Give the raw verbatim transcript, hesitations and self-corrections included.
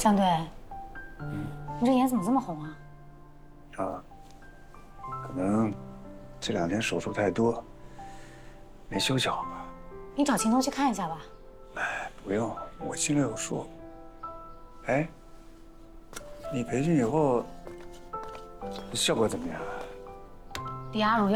张队，你这眼怎么这么红啊？ 啊，可能这两天手术太多，没休息好吧？ 你找秦东去看一下吧。 哎，不用，我心里有数。哎，你培训以后效果怎么样啊？ 李阿如